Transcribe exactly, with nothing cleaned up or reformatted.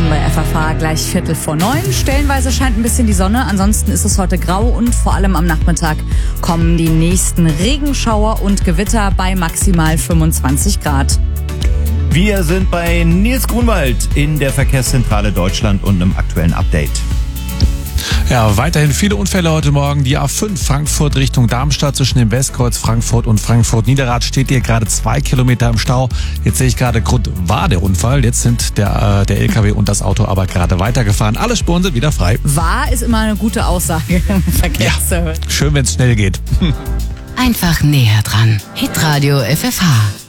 Nachrichten bei F F H gleich Viertel vor neun. Stellenweise scheint ein bisschen die Sonne, ansonsten ist es heute grau und vor allem am Nachmittag kommen die nächsten Regenschauer und Gewitter bei maximal fünfundzwanzig Grad. Wir sind bei Nils Grunwald in der Verkehrszentrale Deutschland und einem aktuellen Update. Ja, weiterhin viele Unfälle heute Morgen. Die A fünf Frankfurt Richtung Darmstadt zwischen dem Westkreuz Frankfurt und Frankfurt-Niederrad steht hier gerade zwei Kilometer im Stau. Jetzt sehe ich gerade, Grund war der Unfall. Jetzt sind der, äh, der L K W und das Auto aber gerade weitergefahren. Alle Spuren sind wieder frei. War ist immer eine gute Aussage im Verkehrsservice. Ja, schön, wenn es schnell geht. Einfach näher dran. Hitradio F F H.